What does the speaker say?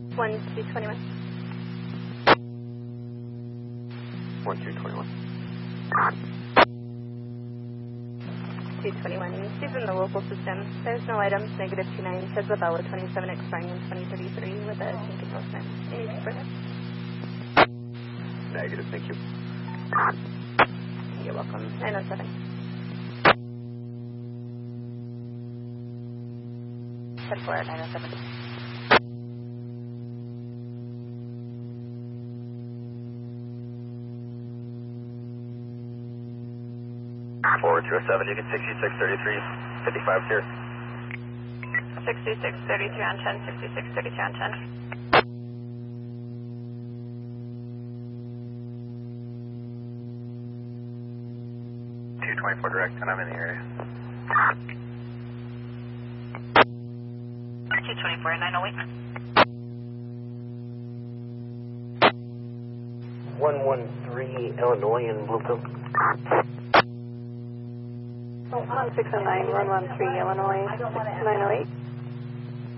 1221. 1221. 221. She's in the local system. There's no items. Negative 29. Says Labella 27 expiring in 2033 with a tank endorsement. Anything further? Negative, thank you. You're welcome. 907. 10-4 at 907. 4207, you get 6633, 55 here. 6633 on 10, 6633 on 10. 224 direct, and I'm in the area. 224 and 908. 113 Illinois in Bluefield. 609, 113 Illinois, 908.